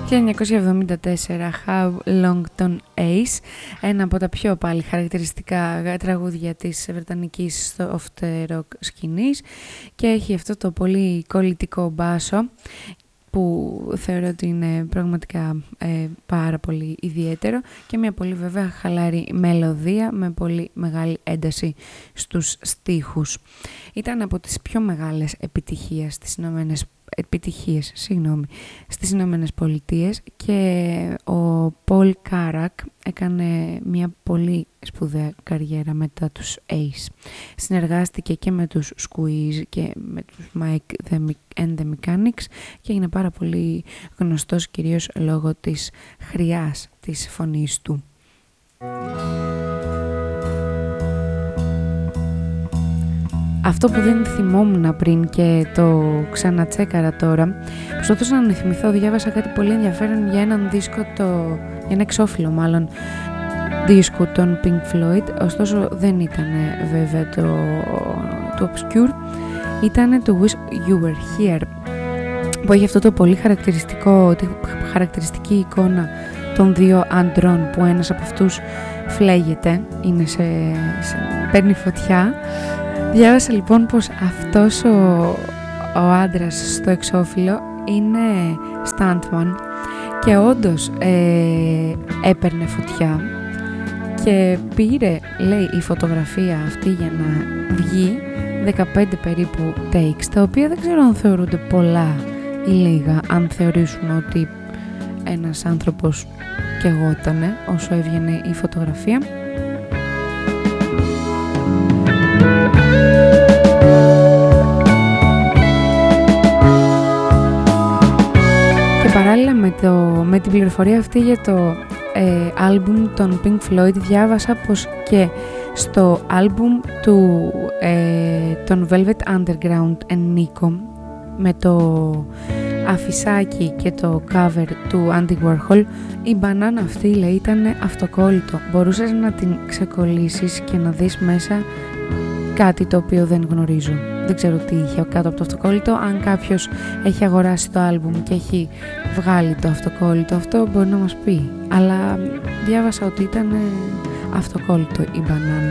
1974, How Long των Ace, ένα από τα πιο πάλι χαρακτηριστικά τραγούδια της βρετανικής soft rock σκηνής, και έχει αυτό το πολύ κολλητικό μπάσο που θεωρώ ότι είναι πραγματικά πάρα πολύ ιδιαίτερο, και μια πολύ βέβαια χαλαρή μελωδία με πολύ μεγάλη ένταση στους στίχους. Ήταν από τις πιο μεγάλες επιτυχίες στις Ηνωμένες Πολιτείες, και ο Πολ Κάρακ έκανε μια πολύ σπουδαία καριέρα μετά τους Ace. Συνεργάστηκε και με τους Squeeze και με τους Mike and the Mechanics και έγινε πάρα πολύ γνωστός κυρίως λόγω της χρειάς της φωνής του. Αυτό που δεν θυμόμουν πριν και το ξανατσέκαρα τώρα, προσπαθούσα να θυμηθώ, διάβασα κάτι πολύ ενδιαφέρον για έναν δίσκο, για ένα εξώφυλλο μάλλον δίσκο των Pink Floyd, ωστόσο δεν ήταν βέβαια το Obscure, ήταν το Wish You Were Here, που έχει αυτό το πολύ χαρακτηριστική εικόνα των δύο άντρων, που ένας από αυτούς φλέγεται, είναι παίρνει φωτιά. Διάβασα λοιπόν πως αυτός ο άντρας στο εξώφυλλο είναι stuntman και όντως έπαιρνε φωτιά, και πήρε, λέει, η φωτογραφία αυτή για να βγει 15 περίπου takes, τα οποία δεν ξέρω αν θεωρούνται πολλά ή λίγα, αν θεωρήσουμε ότι ένας άνθρωπος καιγότανε όσο έβγαινε η φωτογραφία. Και παράλληλα με την πληροφορία αυτή για το άλμπουμ των Pink Floyd, διάβασα πως και στο άλμπουμ των Velvet Underground and Nico, με το αφισάκι και το cover του Andy Warhol, η μπανάνα αυτή, λέει, ήταν αυτοκόλλητο. Μπορούσες να την ξεκολλήσεις και να δεις μέσα κάτι το οποίο δεν γνωρίζω. Δεν ξέρω τι είχε κάτω από το αυτοκόλλητο. Αν κάποιος έχει αγοράσει το άλμπουμ και έχει βγάλει το αυτοκόλλητο αυτό, μπορεί να μας πει. Αλλά διάβασα ότι ήταν αυτοκόλλητο η μπανάνα.